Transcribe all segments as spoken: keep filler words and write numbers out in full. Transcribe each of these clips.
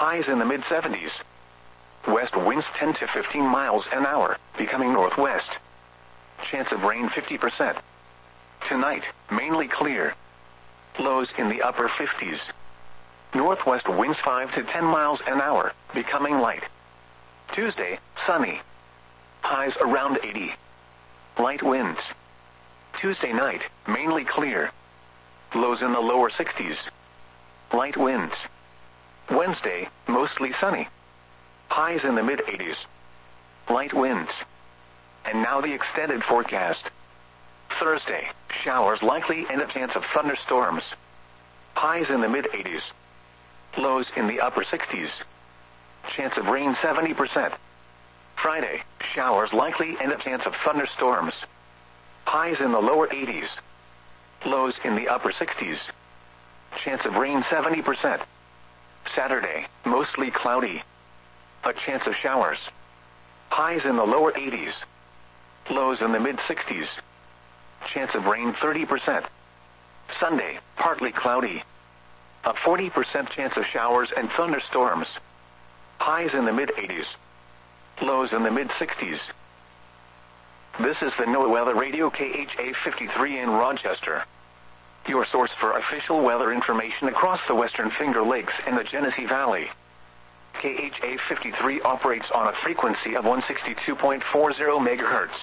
highs in the mid seventies. West winds ten to fifteen miles an hour, becoming northwest. Chance of rain fifty percent. Tonight, mainly clear. Lows in the upper fifties. Northwest winds five to ten miles an hour, becoming light. Tuesday, sunny. Highs around eighty. Light winds. Tuesday night, mainly clear. Lows in the lower sixties. Light winds. Wednesday, mostly sunny. Highs in the mid eighties. Light winds. And now the extended forecast. Thursday, showers likely and a chance of thunderstorms. Highs in the mid eighties. Lows in the upper sixties. Chance of rain seventy percent. Friday, showers likely and a chance of thunderstorms. Highs in the lower eighties. Lows in the upper sixties. Chance of rain seventy percent. Saturday, mostly cloudy. A chance of showers. Highs in the lower eighties. Lows in the mid sixties. Chance of rain thirty percent. Sunday, partly cloudy. A forty percent chance of showers and thunderstorms. Highs in the mid eighties. Lows in the mid sixties. This is the NOAA Weather Radio K H A fifty-three in Rochester. Your source for official weather information across the Western Finger Lakes and the Genesee Valley. K H A fifty-three operates on a frequency of one sixty-two point four zero megahertz.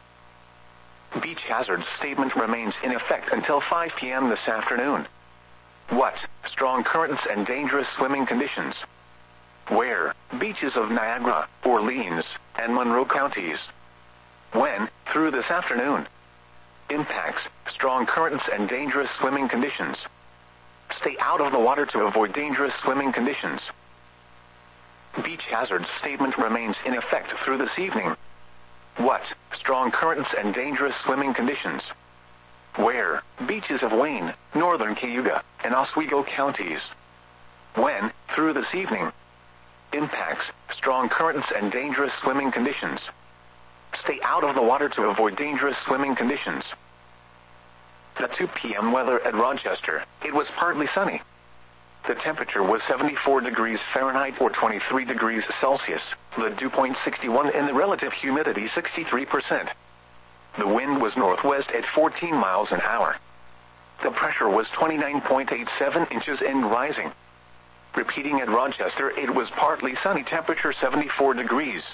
Beach hazard statement remains in effect until five p m this afternoon. What? Strong currents and dangerous swimming conditions. Where? Beaches of Niagara, Orleans, and Monroe counties. When? Through this afternoon. Impacts: strong currents and dangerous swimming conditions. Stay out of the water to avoid dangerous swimming conditions. Beach hazard statement remains in effect through this evening. What? Strong currents and dangerous swimming conditions. Where? Beaches of Wayne, northern Cayuga, and Oswego counties. When? Through this evening. Impacts: strong currents and dangerous swimming conditions. Stay out of the water to avoid dangerous swimming conditions. At two p m weather at Rochester, it was partly sunny. The temperature was seventy-four degrees Fahrenheit or twenty-three degrees Celsius, the dew point sixty-one and the relative humidity sixty-three percent. The wind was northwest at fourteen miles an hour. The pressure was twenty-nine point eight seven inches and rising. Repeating at Rochester, it was partly sunny, temperature seventy-four degrees.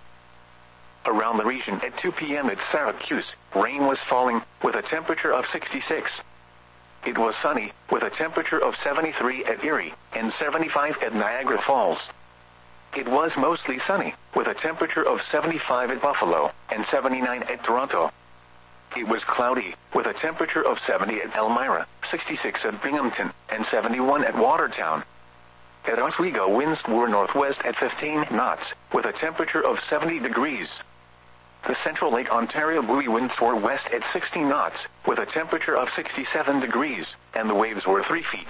Around the region at two p m at Syracuse, rain was falling, with a temperature of sixty-six. It was sunny, with a temperature of seventy-three at Erie, and seventy-five at Niagara Falls. It was mostly sunny, with a temperature of seventy-five at Buffalo, and seventy-nine at Toronto. It was cloudy, with a temperature of seventy at Elmira, sixty-six at Binghamton, and seventy-one at Watertown. At Oswego, winds were northwest at fifteen knots, with a temperature of seventy degrees. The Central Lake Ontario buoy winds were west at sixty knots, with a temperature of sixty-seven degrees, and the waves were three feet.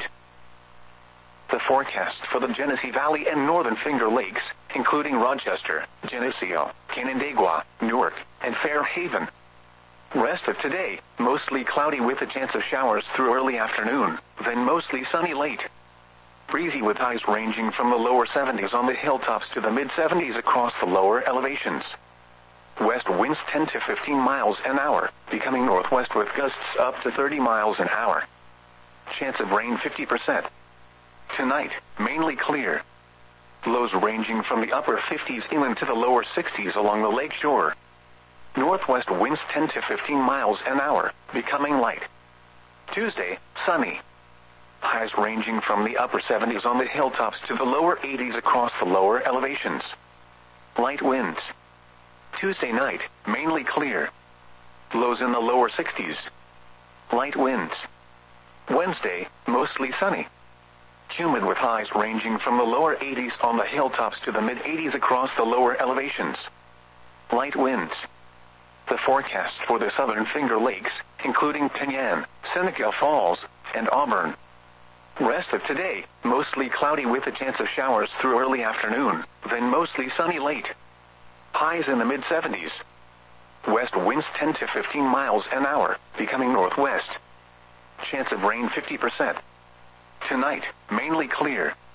The forecast for the Genesee Valley and Northern Finger Lakes, including Rochester, Geneseo, Canandaigua, Newark, and Fairhaven. Rest of today, mostly cloudy with a chance of showers through early afternoon, then mostly sunny late. Breezy with highs ranging from the lower seventies on the hilltops to the mid seventies across the lower elevations. West winds ten to fifteen miles an hour, becoming northwest with gusts up to thirty miles an hour. Chance of rain fifty percent. Tonight, mainly clear. Lows ranging from the upper fifties inland to the lower sixties along the lake shore. Northwest winds ten to fifteen miles an hour, becoming light. Tuesday, sunny. Highs ranging from the upper seventies on the hilltops to the lower eighties across the lower elevations. Light winds. Tuesday night, mainly clear. Lows in the lower sixties. Light winds. Wednesday, mostly sunny. Humid with highs ranging from the lower eighties on the hilltops to the mid eighties across the lower elevations. Light winds. The forecast for the Southern Finger Lakes, including Penyan, Seneca Falls, and Auburn. Rest of today, mostly cloudy with a chance of showers through early afternoon, then mostly sunny late. Highs in the mid seventies. West winds ten to fifteen miles an hour, becoming northwest. Chance of rain fifty percent. Tonight, mainly clear.